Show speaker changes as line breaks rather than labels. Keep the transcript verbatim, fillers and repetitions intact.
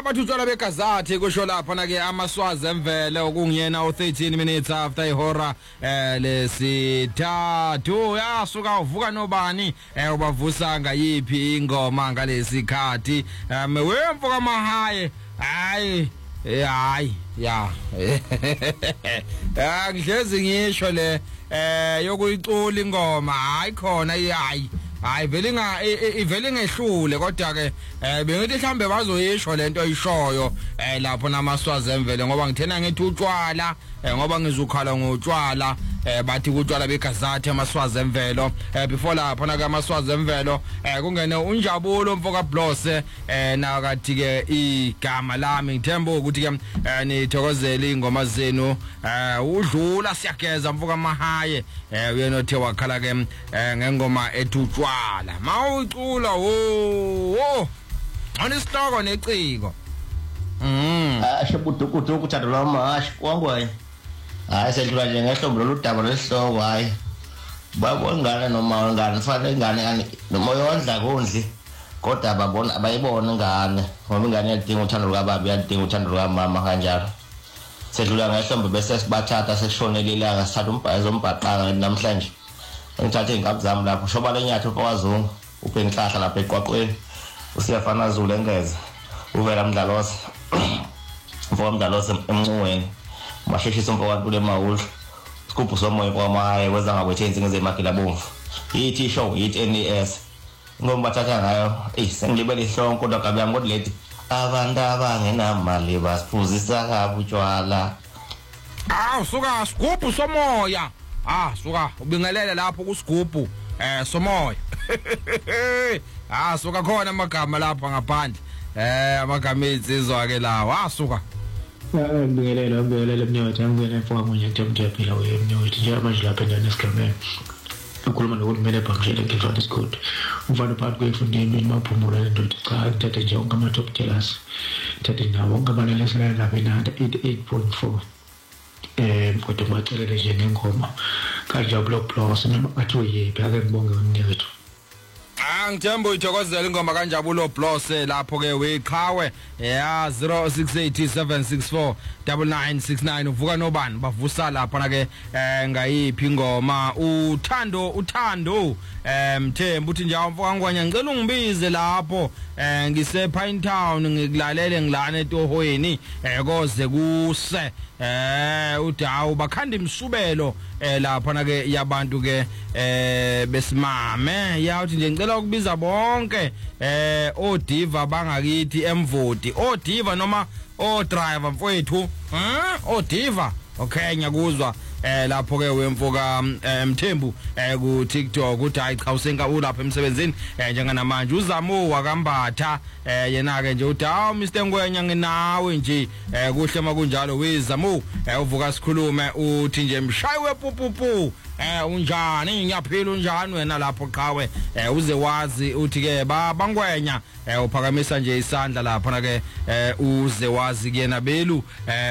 bathi utshwala begazathi kusho lapha na ke amaswazi emvele okungiyena u thirteen minutes after ihora eh lesithathu yasuka uvuka nobani eh ubavusa ngayipi ingoma ngalesikhathi um wemfoka mahaye hayi hayi ya angihlezi ngisho le eh yokuyicula ingoma hayi khona hayi hayi vele nga ivele ngehlule kodwa ke bengithi mhlambe bazoyisho lento oyishoyo eh lapho namaswazi emvele ngoba ngithena ngithi utshwala ngoba ngizukhala ngotshwala bathi kutshwala begazathi amaswazi emvelo before lapho na ke amaswazi emvelo kungene unjabulo mfoka Blose na kathi ke igama lami ngithemba ukuthi ke nithokozele ingoma zenu udlula siyageza mfoka Mahaye uyena othe wakhala ke ngengoma etutshwala mawucula wo anisitoko neciko
mhm asho budukudu ukuthanda lwamashi kwangwaye hayi sedlula nje ngehlombo loludaba lesihloko hayi babongana noma ngane fanele ingane noma yondla kondli kodwa babona abayibona ingane ngoba ingane yadinga uthando lukababa yadinga uthando lukamama kanjalo sedlula ngehlombo bese sibathatha seshonela ilanga sithatha umbhazo umbhaqanga namhlanje ngithathe ingaphi zami lapho shoba lenyathu kwazungu uphenhlahla lapha eqwaqweni usiyafana Zulu engeze uvela Mdlalosi mfo Mdlalosi emncweni masheshisa umfowabo kule mawulu sikuphu somoya kwamaye kweza ngabethenzi ngezemagila bomvu yithi show yithi N E S ngomba thatha ngayo eh sengilibele ihlonko kodwa kabi yami kodwa leti abantu abangenamali basiphuzisa kabi utshwala
ah suka sikuphu somoya ah suka ubingelele lapho kusigubhu eh somoya ah suka khona amagama lapha ngaphandle eh amagama ezizwa ke lawa asuka
ngibingelela ngibingelela emnyothi ngibingelela mfoka munye ngiyaphila wemnyothi nje manje lapha endana esigameni ukhuluma nokumele bangishele ngizwa isikhudu umfana phakathi kwefundini maphumula lendoda cha ngithathe nje onke ama top tellers thathe nawo onke abalelesela lapha enanda eighty-eight point four eh kodwa macelele nje ngengoma kaJabulo Blose noma athi uyipi ake ngibonge umnewethu
angithemba uyithokozela ingoma kaNjabulo Blose lapho ke weqhawe ya zero six eight seven six four nine nine six nine uvuka nobani bavusa lapha na ke ngayipi ingoma uthando uthando mthembu uthi nje mfoka ngwanya ngicela ungibize lapho ngise Pine Town ngikulalele ngilana etohoyeni koze kuse eh udawu bakhanda imsubelo lapha na ke yabantu ke besimame yathi nje ngicela ukubiza bonke eh odiva bangakithi emvoti odiva noma o driver mfowethu hm odiva okay nyakuzwa eh lapho ke wemfoka Mthembu eh ku TikTok uthi hayi cha usenka ulapha emsebenzini eh njengamanje uzamo wakambatha eh yena ke nje uthi hawu Mister Ngwenya nginawe nje eh kuhle makunjalo wezamo eh uvuka sikhulume uthi nje mshayiwe pupupu eh unjani ngiyaphila unjani wena lapho qhawe eh uze wazi uthi ke baba Ngwenya eh uphakamisa nje isandla lapha na ke eh uze wazi kuyena belu eh